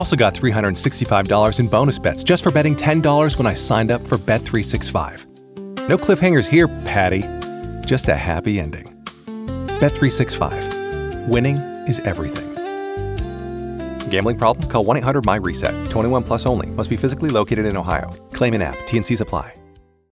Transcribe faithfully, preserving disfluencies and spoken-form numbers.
Also got three hundred sixty-five dollars in bonus bets just for betting ten dollars when I signed up for Bet three sixty-five. No cliffhangers here, Patty. Just a happy ending. Bet three sixty-five. Winning is everything. Gambling problem? Call one eight hundred my reset. twenty-one plus only. Must be physically located in Ohio. Claim in app. T and Cs apply.